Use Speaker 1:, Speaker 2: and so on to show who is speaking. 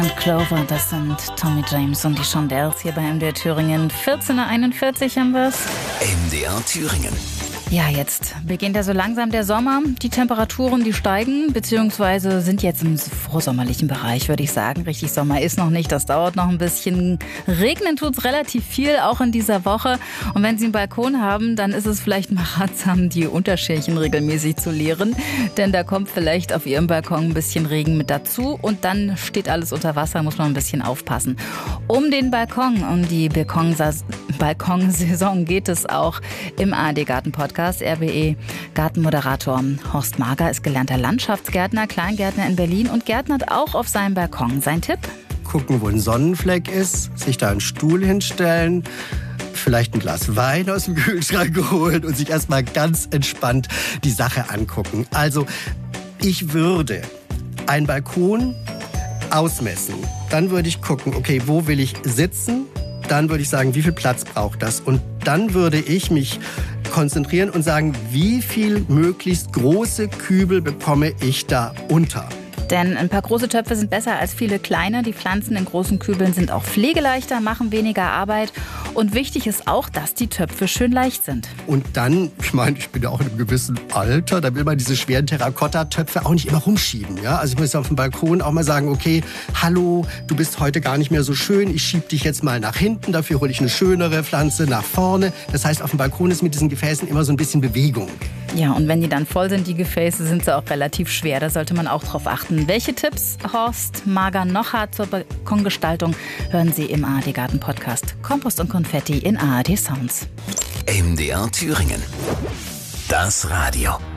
Speaker 1: Und Clover, das sind Tommy James und die Shondells hier bei MDR Thüringen. 14:41 haben wir es.
Speaker 2: MDR Thüringen.
Speaker 1: Ja, jetzt beginnt ja so langsam der Sommer. Die Temperaturen, die steigen, beziehungsweise sind jetzt im vorsommerlichen Bereich, würde ich sagen. Richtig Sommer ist noch nicht, das dauert noch ein bisschen. Regnen tut's relativ viel, auch in dieser Woche. Und wenn Sie einen Balkon haben, dann ist es vielleicht mal ratsam, die Unterschälchen regelmäßig zu leeren. Denn da kommt vielleicht auf Ihrem Balkon ein bisschen Regen mit dazu. Und dann steht alles unter Wasser, muss man ein bisschen aufpassen. Um den Balkon, um die Balkonsaison geht es auch im ARD-Garten-Podcast. RBE Gartenmoderator Horst Mager ist gelernter Landschaftsgärtner, Kleingärtner in Berlin und gärtnert auch auf seinem Balkon. Sein Tipp?
Speaker 3: Gucken, wo ein Sonnenfleck ist, sich da einen Stuhl hinstellen, vielleicht ein Glas Wein aus dem Kühlschrank holen und sich erstmal ganz entspannt die Sache angucken. Also, ich würde einen Balkon ausmessen. Dann würde ich gucken, okay, wo will ich sitzen? Dann würde ich sagen, wie viel Platz braucht das? Und dann würde ich mich konzentrieren und sagen, wie viel möglichst große Kübel bekomme ich da unter?
Speaker 1: Denn ein paar große Töpfe sind besser als viele kleine. Die Pflanzen in großen Kübeln sind auch pflegeleichter, machen weniger Arbeit. Und wichtig ist auch, dass die Töpfe schön leicht sind.
Speaker 3: Und dann, ich meine, ich bin ja auch in einem gewissen Alter, da will man diese schweren Terrakotta-Töpfe auch nicht immer rumschieben. Ja? Also ich muss auf dem Balkon auch mal sagen, okay, hallo, du bist heute gar nicht mehr so schön, ich schiebe dich jetzt mal nach hinten, dafür hole ich eine schönere Pflanze nach vorne. Das heißt, auf dem Balkon ist mit diesen Gefäßen immer so ein bisschen Bewegung.
Speaker 1: Ja, und wenn die dann voll sind, die Gefäße, sind sie auch relativ schwer. Da sollte man auch drauf achten. Welche Tipps Horst Mager noch hat zur Balkongestaltung, hören Sie im ARD-Garten-Podcast. Kompost und Konfetti in ARD Sounds.
Speaker 2: MDR Thüringen. Das Radio.